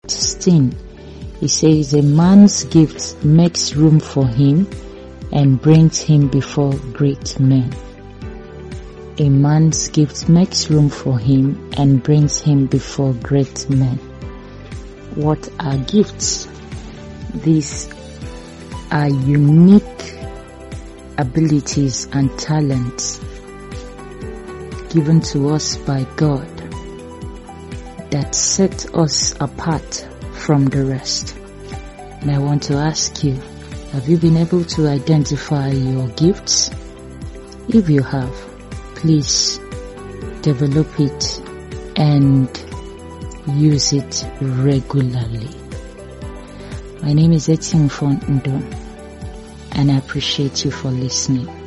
16. It says, a man's gift makes room for him and brings him before great men. A man's gift makes room for him and brings him before great men. What are gifts? These are unique abilities and talents given to us by God that set us apart from the rest. And I want to ask you, have you been able to identify your gifts? If you have, please develop it and use it regularly. My name is Etienne Fondo, and I appreciate you for listening.